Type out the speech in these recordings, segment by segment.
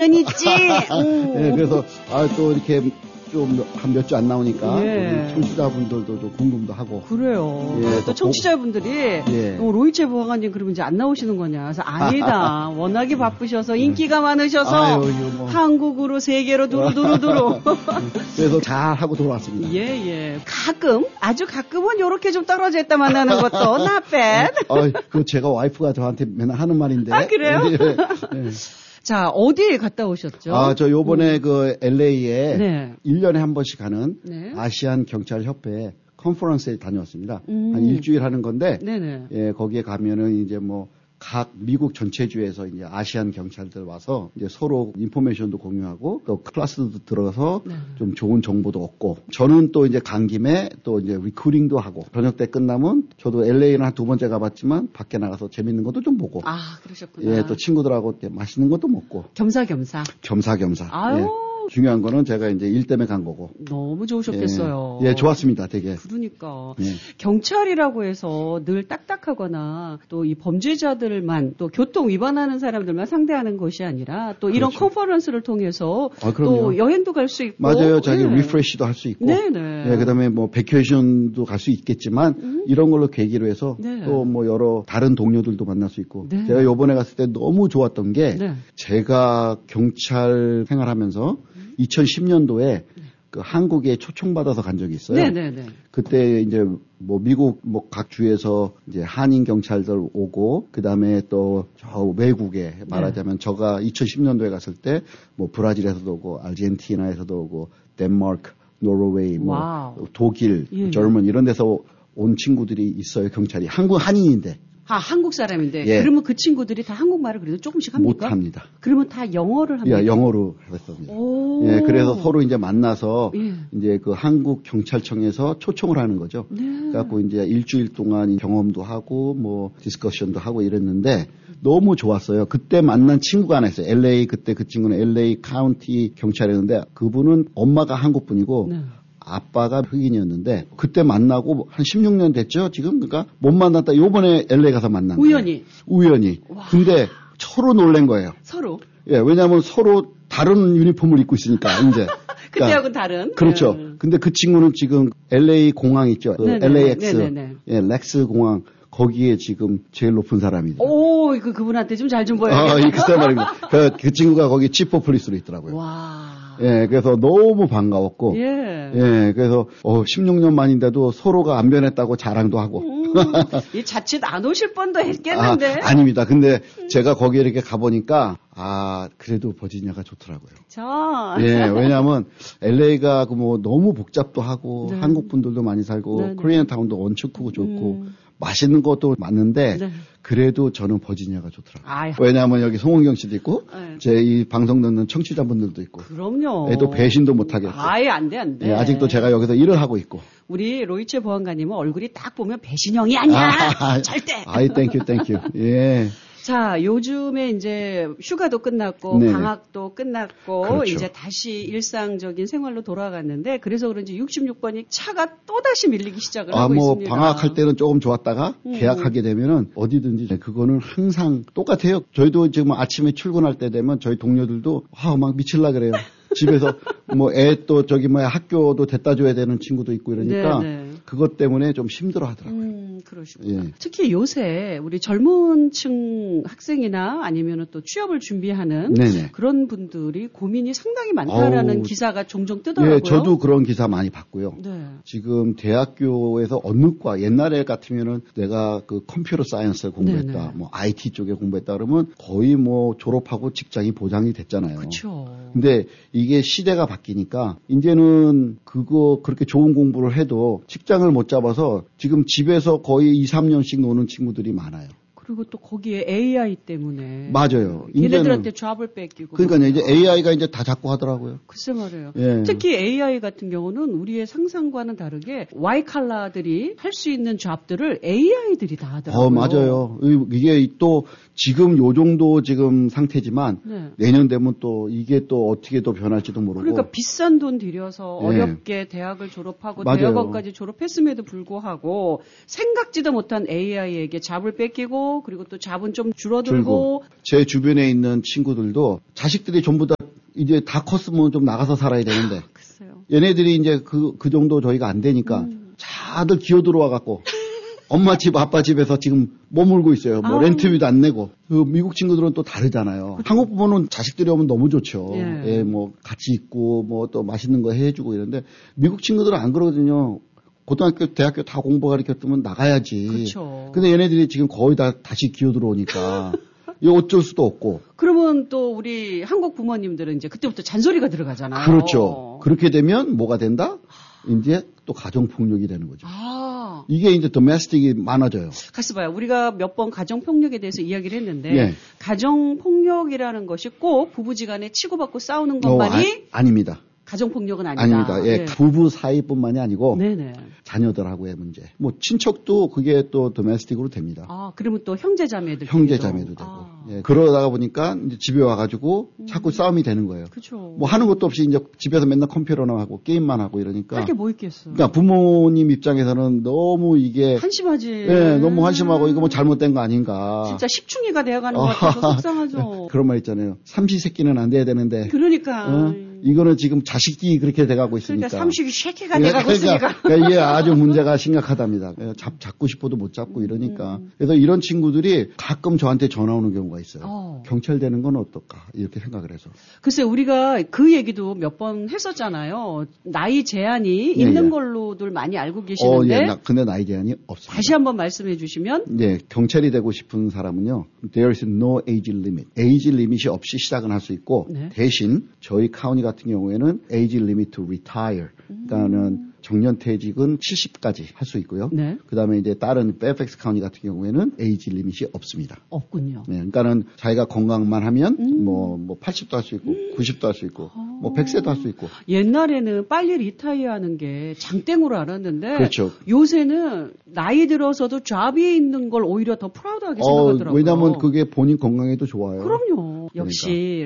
당근 있지. 네, 그래서 또 이렇게 좀 한 몇 주 안 나오니까 예. 우리 청취자분들도 좀 궁금도 하고. 그래요. 예, 또 청취자분들이 예. 로이체 보안관님 그러면 이제 안 나오시는 거냐? 그래서 아니다. 워낙에 바쁘셔서 인기가 많으셔서 한국으로 세계로 두루두루. 그래서 잘 하고 돌아왔습니다. 예. 가끔 아주 가끔은 이렇게 좀 떨어져 있다 만나는 것도 not bad. 그 제가 와이프가 저한테 맨날 하는 말인데. 아 그래요? 예. 자, 어디에 갔다 오셨죠? 저 요번에 그 LA에 네. 1년에 한 번씩 하는 네. 아시안 경찰 협회 컨퍼런스에 다녀왔습니다. 한 일주일 하는 건데, 네네. 예, 거기에 가면은 이제 뭐 각 미국 전체 주에서 이제 아시안 경찰들 와서 이제 서로 인포메이션도 공유하고 또 클래스도 들어서 네. 좀 좋은 정보도 얻고, 저는 또 이제 간 김에 또 이제 리크루팅도 하고, 저녁 때 끝나면 저도 LA는 한 2번째 가봤지만 밖에 나가서 재밌는 것도 좀 보고. 아, 그러셨구나. 예, 또 친구들하고 맛있는 것도 먹고. 겸사겸사. 겸사겸사. 아유. 예. 중요한 거는 제가 이제 일 때문에 간 거고. 너무 좋으셨겠어요. 예, 좋았습니다, 되게. 그러니까. 예. 경찰이라고 해서 늘 딱딱하거나 또 이 범죄자들만 또 교통 위반하는 사람들만 상대하는 것이 아니라 또 이런 그렇죠. 컨퍼런스를 통해서 그럼요. 또 여행도 갈 수 있고. 맞아요. 자기 예. 리프레시도 할 수 있고. 네네. 예, 그다음에 뭐 베케이션도 갈 수 있겠지만 이런 걸로 계기로 해서 네. 또 뭐 여러 다른 동료들도 만날 수 있고. 네. 제가 요번에 갔을 때 너무 좋았던 게 네. 제가 경찰 생활하면서 2010년도에 그 한국에 초청받아서 간 적이 있어요. 네네네. 그때 이제 뭐 미국 뭐 각 주에서 이제 한인 경찰들 오고, 그 다음에 또 저 외국에 말하자면 제가 2010년도에 갔을 때 뭐 브라질에서도 오고, 아르헨티나에서도 오고, 덴마크, 노르웨이, 뭐 와우. 독일, 예. 저먼 이런 데서 온 친구들이 있어요. 경찰이 한국 한인인데. 한국 사람인데. 예. 그러면 그 친구들이 다 한국말을 그래도 조금씩 합니까? 못 합니다. 그러면 다 영어를 합니까? 예, 영어로 했습니다. 오. 예, 그래서 서로 이제 만나서 예. 이제 그 한국 경찰청에서 초청을 하는 거죠. 네. 그래갖고 이제 일주일 동안 경험도 하고 뭐 디스커션도 하고 이랬는데 너무 좋았어요. 그때 만난 친구가 하나 있어요. LA, 그때 그 친구는 LA 카운티 경찰이었는데 그분은 엄마가 한국 분이고 네. 아빠가 흑인이었는데 그때 만나고 한 16년 됐죠. 지금 그러니까 못 만났다. 요번에 LA 가서 만난 거예요. 우연히. 와. 근데 서로 놀란 거예요. 서로. 예, 왜냐하면 서로 다른 유니폼을 입고 있으니까 이제. 그때하고는 다른. 그렇죠. 네. 근데 그 친구는 지금 LA 공항 있죠. 그 네네. LAX. 네네네. 예, 렉스 공항. 거기에 지금 제일 높은 사람이죠. 오, 그분한테 좀 잘 좀 보여야겠다. 글쎄 말입니다. 그 친구가 거기 치프 폴리스로 있더라고요. 와. 예, 그래서 너무 반가웠고. 예. 그래서 16년 만인데도 서로가 안 변했다고 자랑도 하고. 이 자칫 안 오실 뻔도 했겠는데. 아닙니다. 근데 제가 거기에 이렇게 가보니까 그래도 버지니아가 좋더라고요. 예, 왜냐하면 LA가 뭐 너무 복잡도 하고 네. 한국 분들도 많이 살고 네, 네. 코리안타운도 엄청 크고 좋고 맛있는 것도 많은데 네. 그래도 저는 버지니아가 좋더라고요. 아유. 왜냐하면 여기 송은경 씨도 있고 네. 제 이 방송 듣는 청취자분들도 있고. 그럼요. 또 배신도 못하겠고. 아예 안 돼, 안 돼. 예, 아직도 제가 여기서 일을 하고 있고. 우리 로이체 보안관님은 얼굴이 딱 보면 배신형이 아니야. 절대. 아이, 땡큐. 예. 자, 요즘에 이제 휴가도 끝났고 네네. 방학도 끝났고 그렇죠. 이제 다시 일상적인 생활로 돌아갔는데 그래서 그런지 66번이 차가 또 다시 밀리기 시작을 하고 뭐 있습니다. 방학할 때는 조금 좋았다가 계약하게 되면은 어디든지 그거는 항상 똑같아요. 저희도 지금 아침에 출근할 때 되면 저희 동료들도 막 미칠라 그래요. 집에서 뭐 애 또 학교도 데려다 줘야 되는 친구도 있고 이러니까 네네. 그것 때문에 좀 힘들어 하더라고요. 그러시구나. 예. 특히 요새 우리 젊은 층 학생이나 아니면 또 취업을 준비하는 네네. 그런 분들이 고민이 상당히 많다라는 기사가 종종 뜨더라고요. 예, 저도 그런 기사 많이 봤고요. 네. 지금 대학교에서 어느 과 옛날에 같으면은 내가 그 컴퓨터 사이언스를 공부했다, 네네. 뭐 IT 쪽에 공부했다 그러면 거의 뭐 졸업하고 직장이 보장이 됐잖아요. 그렇죠. 근데 이게 시대가 바뀌니까 이제는 그렇게 좋은 공부를 해도 직장을 못 잡아서 지금 집에서 거의 2, 3년씩 노는 친구들이 많아요. 그리고 또 거기에 AI 때문에 맞아요. 얘네들한테 잡을 뺏기고 그러니까 이제 AI가 이제 다 잡고 하더라고요. 글쎄 말이에요. 예. 특히 AI 같은 경우는 우리의 상상과는 다르게 와이칼라들이 할 수 있는 잡들을 AI들이 다 하더라고요. 맞아요. 이게 또 지금 요 정도 지금 상태지만 네. 내년 되면 또 이게 또 어떻게 또 변할지도 모르고. 그러니까 비싼 돈 들여서 예. 어렵게 대학을 졸업하고 맞아요. 대학원까지 졸업했음에도 불구하고 생각지도 못한 AI에게 잡을 뺏기고 그리고 또 잡은 좀 줄어들고 제 주변에 있는 친구들도 자식들이 전부 다 이제 다 컸으면 좀 나가서 살아야 되는데. 글쎄요. 얘네들이 이제 그 정도 저희가 안 되니까 다들 기어 들어와 갖고 엄마 집, 아빠 집에서 지금 머물고 있어요. 뭐 렌트비도 안 내고. 그 미국 친구들은 또 다르잖아요. 그쵸. 한국 부모는 자식들이 오면 너무 좋죠. 예. 예, 뭐 같이 있고 뭐 또 맛있는 거 해주고 이런데 미국 친구들은 안 그러거든요. 고등학교, 대학교 다 공부 가르쳤으면 나가야지. 그렇죠. 근데 얘네들이 지금 거의 다 다시 기어 들어오니까 이거 어쩔 수도 없고. 그러면 또 우리 한국 부모님들은 이제 그때부터 잔소리가 들어가잖아요. 그렇죠. 그렇게 되면 뭐가 된다? 이제 또 가정폭력이 되는 거죠. 이게 이제 도메스틱이 많아져요. 가서 봐요. 우리가 몇 번 가정폭력에 대해서 이야기를 했는데 예. 가정폭력이라는 것이 꼭 부부지간에 치고받고 싸우는 것만이 아닙니다. 가정폭력은 아니다. 아닙니다. 예, 네. 부부 사이뿐만이 아니고 네네. 자녀들하고의 문제. 뭐 친척도 그게 또 도메스틱으로 됩니다. 그러면 또 형제자매도 되고. 예, 그러다가 보니까 이제 집에 와가지고 자꾸 싸움이 되는 거예요. 그렇죠. 뭐 하는 것도 없이 이제 집에서 맨날 컴퓨터나 하고 게임만 하고 이러니까. 할 게 뭐 있겠어. 그러니까 부모님 입장에서는 너무 이게 한심하지. 예, 너무 한심하고 이거 뭐 잘못된 거 아닌가. 진짜 식충이가 되어가는 것 같아서 속상하죠. 그런 말 있잖아요. 삼시세끼는 안 돼야 되는데. 그러니까. 이거는 지금 자식이 그렇게 돼가고 있으니까. 그러니까 삼식이 새끼가 돼가고 있으니까. 그러니까 이게 아주 문제가 심각하답니다. 잡고 싶어도 못 잡고 이러니까. 그래서 이런 친구들이 가끔 저한테 전화 오는 경우가 있어요. 경찰 되는 건 어떨까 이렇게 생각을 해서. 글쎄 우리가 그 얘기도 몇 번 했었잖아요. 나이 제한이 있는 걸로들 많이 알고 계시는데. 근데 나이 제한이 없습니다. 다시 한번 말씀해 주시면. 네, 경찰이 되고 싶은 사람은요. There is no age limit. 에이지 리밋이 없이 시작은 할 수 있고 대신 저희 카운티 같은 경우에는 age limit to retire. 그러니까는 정년퇴직은 70까지 할 수 있고요. 그다음에 이제 다른 페어팩스 카운티 같은 경우에는 에이지 리밋이 없습니다. 없군요. 네, 그러니까는 자기가 건강만 하면 뭐 80도 할 수 있고 90도 할 수 있고 뭐 100세도 할 수 있고. 옛날에는 빨리 리타이어하는 게 장땡으로 알았는데 그렇죠. 요새는 나이 들어서도 잡이 있는 걸 오히려 더 프라우드하게 생각하더라고요. 왜냐하면 그게 본인 건강에도 좋아요. 그럼요. 역시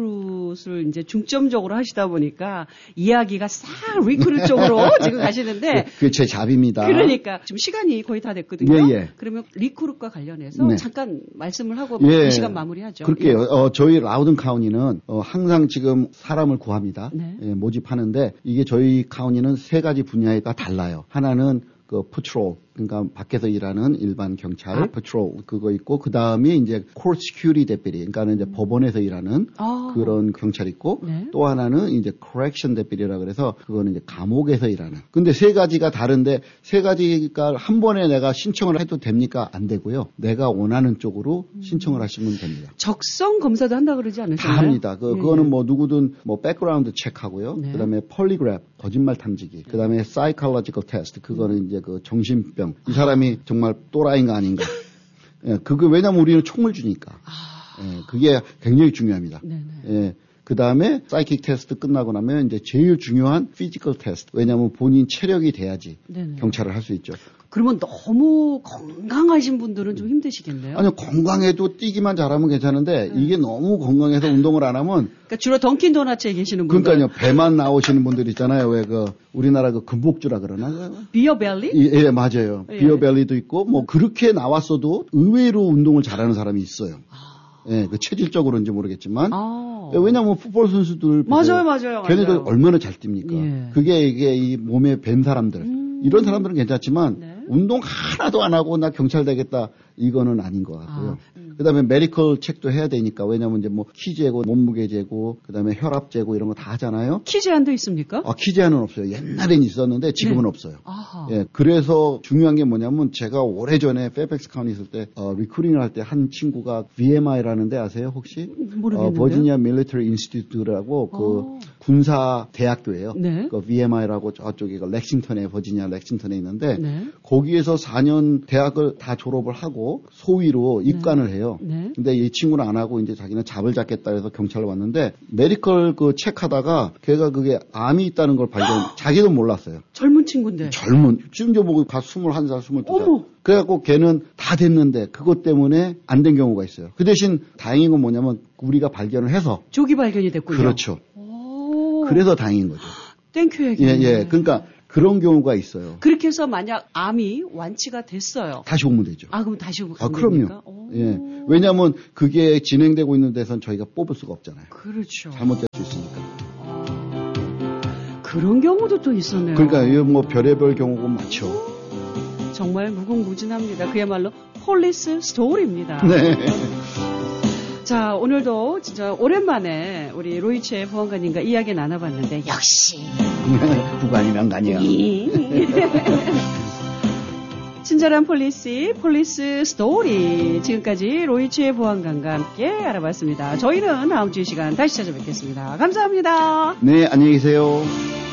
리크루트를 이제 중점적으로 하시다 보니까 이야기가 싹 리크루트 쪽으로 지금 가시는데 그게 제 잡입니다. 그러니까 지금 시간이 거의 다 됐거든요. 그러면 리크루트과 관련해서 잠깐 말씀을 하고 이 시간 마무리하죠. 그럴게요. 저희 라우든 카운티는 항상 지금 사람을 구합니다. 모집하는데 이게 저희 카운티는 세 가지 분야가 달라요. 하나는 그 patrol, 그러니까 밖에서 일하는 일반 경찰, patrol 그거 있고 그 다음에 이제 court security deputy, 그러니까는 이제 법원에서 일하는 그런 경찰 있고 또 하나는 이제 correction deputy라 그래서 그거는 이제 감옥에서 일하는. 근데 세 가지가 다른데 세 가지가 한 번에 내가 신청을 해도 됩니까? 안 되고요. 내가 원하는 쪽으로 신청을 하시면 됩니다. 적성 검사도 한다 그러지 않으셨나요? 다 합니다. 그거는 뭐 누구든 뭐 백그라운드 체크하고요. 그다음에 폴리그래프 거짓말 탐지기. 그다음에 psychological test 그거는 이제 그 정신병. 이 사람이 정말 또라이인가 아닌가. 그거 왜냐면 우리는 총을 주니까. 그게 굉장히 중요합니다. 그 다음에 사이킥 테스트 끝나고 나면 이제 제일 중요한 피지컬 테스트. 왜냐하면 본인 체력이 돼야지 경찰을 할 수 있죠. 그러면 너무 건강하신 분들은 좀 힘드시겠네요. 아니요, 건강해도 뛰기만 잘하면 괜찮은데 이게 너무 건강해서 운동을 안 하면. 그러니까 주로 던킨 도너츠에 계시는 분들. 그러니까요, 배만 나오시는 분들 있잖아요. 왜 우리나라 금복주라 그러나? 비어벨리? 예, 맞아요. 비어벨리도 있고 뭐 그렇게 나왔어도 의외로 운동을 잘하는 사람이 있어요. 그 체질적으로인지 모르겠지만. 왜냐면 풋볼 선수들. 맞아요. 걔네들 얼마나 잘 뜁니까? 그게 이게 이 몸에 밴 사람들. 이런 사람들은 괜찮지만 운동 하나도 안 하고 나 경찰 되겠다 이거는 아닌 것 같고요. 그다음에 메디컬 체크도 해야 되니까 왜냐면 이제 뭐 키 재고 몸무게 재고 그다음에 혈압 재고 이런 거 다 하잖아요. 키 제한도 있습니까? 키 제한은 없어요. 옛날엔 있었는데 지금은 없어요. 그래서 중요한 게 뭐냐면 제가 오래전에 페어팩스 카운티 있을 때 리크루팅을 할 때 한 친구가 VMI라는 데 아세요 혹시? 모르겠는데요. 버지니아 밀리터리 인스티튜트라고 그 군사 대학교예요. 그 VMI라고 저쪽에 렉싱턴에 버지니아 렉싱턴에 있는데 거기에서 4년 대학을 다 졸업을 하고 소위로 입관을 해요. 근데 이 친구는 안 하고 이제 자기는 잡을 잡겠다 해서 경찰로 왔는데 메디컬 그 체크하다가 걔가 그게 암이 있다는 걸 자기도 몰랐어요. 젊은 친구인데. 지금 저 보고 21살, 22살. 그래갖고 걔는 다 됐는데 그것 때문에 안 된 경우가 있어요. 그 대신 다행인 건 뭐냐면 우리가 발견을 해서 조기 발견이 됐군요. 그렇죠. 그래서 다행인 거죠. 땡큐 얘기네. 그러니까 그런 경우가 있어요. 그렇게 해서 만약 암이 완치가 됐어요. 다시 오면 되죠. 그럼 다시 오면 그럼요. 예. 왜냐하면 그게 진행되고 있는 데선 저희가 뽑을 수가 없잖아요. 그렇죠. 잘못될 수 있으니까. 그런 경우도 또 있었네요. 그러니까 이거 뭐 별의별 경우가 많죠. 정말 무궁무진합니다. 그야말로 폴리스 스토리입니다. 네. 자, 오늘도 진짜 오랜만에 우리 로이체 보안관님과 이야기 나눠봤는데 역시 부관이랑 간이야. 친절한 폴리스 스토리. 지금까지 로이체 보안관과 함께 알아봤습니다. 저희는 다음 주 이 시간 다시 찾아뵙겠습니다. 감사합니다. 네, 안녕히 계세요.